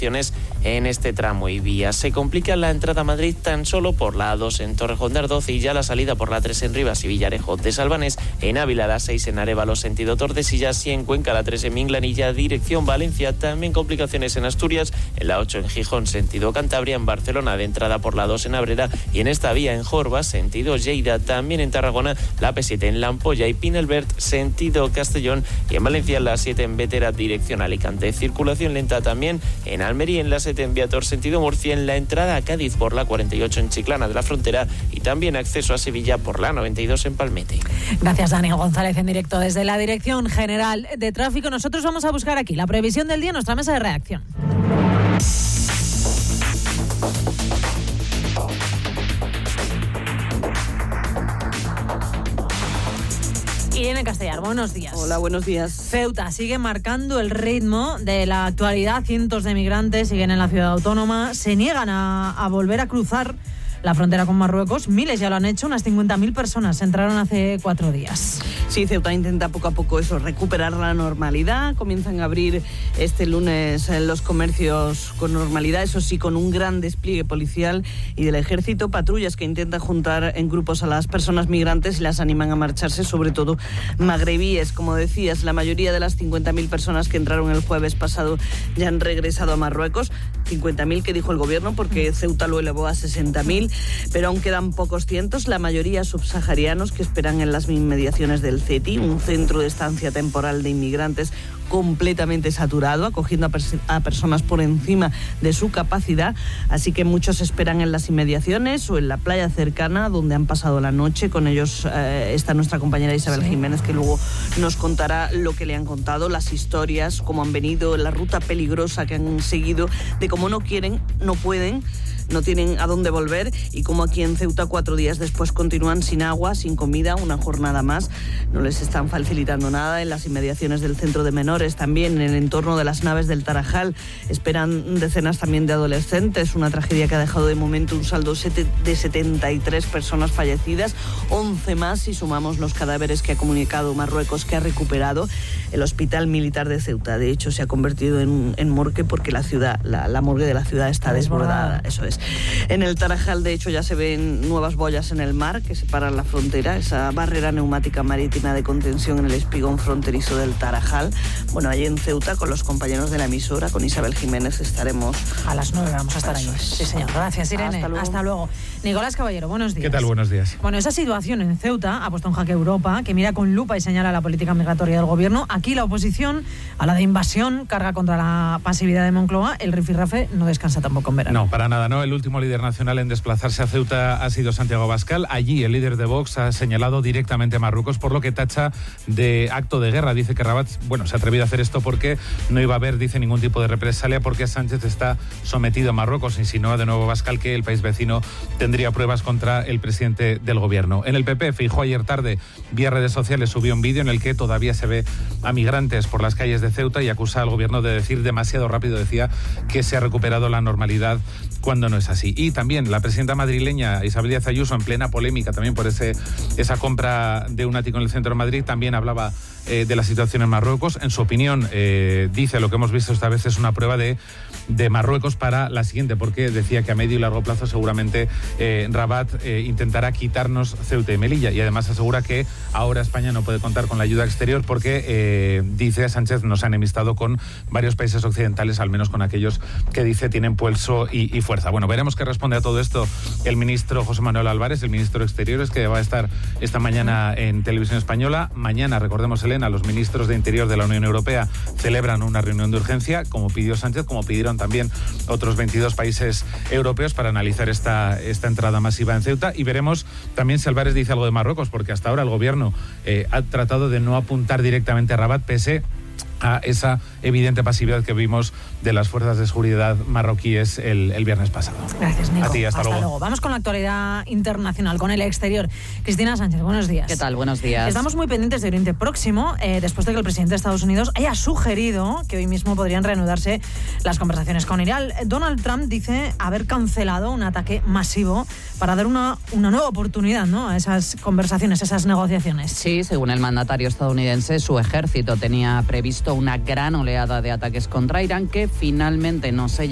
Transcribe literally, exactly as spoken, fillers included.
complicaciones en este tramo y vía. Se complica la entrada a Madrid tan solo por la A dos en Torrejón de Ardoz y ya la salida por la tres en Rivas y Villarejo de Salvanés, en Ávila la seis en Arévalo sentido Tordesillas y en Cuenca la tres en Minglanilla dirección Valencia. También complicaciones en Asturias, en la ocho en Gijón sentido Cantabria, en Barcelona de entrada por la dos en Abrera y en esta vía en Jorba sentido Lleida. También en Tarragona la P siete en La Ampolla y Pinelbert sentido Castellón y en Valencia la siete en Bétera dirección Alicante. Circulación lenta también en Almería en la siete en Viator sentido Murcia, en la entrada a Cádiz por la cuarenta y ocho en Chiclana de la Frontera y también acceso a Sevilla por la noventa y dos en Palmete. Gracias, Dani González, en directo desde la Dirección General de Tráfico. Nosotros vamos a buscar aquí la previsión del día en nuestra mesa de reacción. Irene Castellar, buenos días. Hola, buenos días. Ceuta sigue marcando el ritmo de la actualidad. Cientos de migrantes siguen en la ciudad autónoma, se niegan a, a volver a cruzar la frontera con Marruecos. Miles ya lo han hecho, unas cincuenta mil personas entraron hace cuatro días. Sí, Ceuta intenta poco a poco eso, recuperar la normalidad. Comienzan a abrir este lunes los comercios con normalidad, eso sí, con un gran despliegue policial y del ejército, patrullas que intentan juntar en grupos a las personas migrantes y las animan a marcharse, sobre todo magrebíes. Como decías, la mayoría de las cincuenta mil personas que entraron el jueves pasado ya han regresado a Marruecos. cincuenta mil que dijo el gobierno, porque Ceuta lo elevó a sesenta mil, pero aún quedan pocos cientos, la mayoría subsaharianos que esperan en las inmediaciones del C E T I, un centro de estancia temporal de inmigrantes completamente saturado, acogiendo a, pers- a personas por encima de su capacidad, así que muchos esperan en las inmediaciones o en la playa cercana donde han pasado la noche. Con ellos eh, está nuestra compañera Isabel sí. Jiménez, que luego nos contará lo que le han contado, las historias, cómo han venido, la ruta peligrosa que han seguido, de cómo no quieren, no pueden, no tienen a dónde volver y como aquí en Ceuta cuatro días después continúan sin agua, sin comida, una jornada más. No les están facilitando nada. En las inmediaciones del centro de menores, también en el entorno de las naves del Tarajal, esperan decenas también de adolescentes. Una tragedia que ha dejado de momento un saldo de setenta y tres personas fallecidas, once más si sumamos los cadáveres que ha comunicado Marruecos que ha recuperado el Hospital Militar de Ceuta. De hecho, se ha convertido en, en morgue porque la ciudad, la, la morgue de la ciudad está desbordada. Eso es. En el Tarajal, de hecho, ya se ven nuevas boyas en el mar que separan la frontera, esa barrera neumática marítima de contención en el espigón fronterizo del Tarajal. Bueno, allí en Ceuta, con los compañeros de la emisora, con Isabel Jiménez, estaremos... A las nueve vamos a estar ahí. Sí, señor. Gracias, Irene. Hasta luego. Hasta luego. Nicolás Caballero, buenos días. ¿Qué tal? Buenos días. Bueno, esa situación en Ceuta ha puesto en jaque Europa, que mira con lupa y señala la política migratoria del gobierno. Aquí la oposición a la de invasión carga contra la pasividad de Moncloa. El rifirrafe no descansa tampoco en verano. No, para nada, no. El último líder nacional en desplazarse a Ceuta ha sido Santiago Abascal. Allí el líder de Vox ha señalado directamente a Marruecos, por lo que tacha de acto de guerra. Dice que Rabat, bueno, se ha atrevido a hacer esto porque no iba a haber, dice, ningún tipo de represalia porque Sánchez está sometido a Marruecos. Insinuó de nuevo Abascal que el país vecino tendría pruebas contra el presidente del gobierno. En el P P, Feijóo ayer tarde, vía redes sociales, subió un vídeo en el que todavía se ve a migrantes por las calles de Ceuta y acusa al gobierno de decir demasiado rápido, decía, que se ha recuperado la normalidad cuando no es así. Y también la presidenta madrileña Isabel Díaz Ayuso, en plena polémica también por ese esa compra de un ático en el centro de Madrid, también hablaba eh, de la situación en Marruecos. En su opinión, eh, dice, lo que hemos visto esta vez es una prueba de, de Marruecos para la siguiente, porque decía que a medio y largo plazo seguramente eh, Rabat eh, intentará quitarnos Ceuta y Melilla, y además asegura que ahora España no puede contar con la ayuda exterior porque, eh, dice Sánchez, nos ha enemistado con varios países occidentales, al menos con aquellos que dice tienen pulso y, y fuerza. Bueno, veremos qué responde a todo esto el ministro José Manuel Álvarez, el ministro de Exteriores, que va a estar esta mañana en Televisión Española. Mañana, recordemos, Elena, los ministros de Interior de la Unión Europea celebran una reunión de urgencia, como pidió Sánchez, como pidieron también otros veintidós países europeos, para analizar esta, esta entrada masiva en Ceuta. Y veremos también si Álvarez dice algo de Marruecos, porque hasta ahora el gobierno eh, ha tratado de no apuntar directamente a Rabat, pese a esa evidente pasividad que vimos de las fuerzas de seguridad marroquíes el, el viernes pasado. Gracias, Nico. A ti, hasta, hasta luego. luego. Vamos con la actualidad internacional, con el exterior. Cristina Sánchez, buenos días. ¿Qué tal? Buenos días. Estamos muy pendientes de Oriente Próximo, eh, después de que el presidente de Estados Unidos haya sugerido que hoy mismo podrían reanudarse las conversaciones con Irán. Donald Trump dice haber cancelado un ataque masivo para dar una, una nueva oportunidad, ¿no?, a esas conversaciones, a esas negociaciones. Sí, según el mandatario estadounidense, su ejército tenía previsto una gran oleada de ataques contra Irán que finalmente no se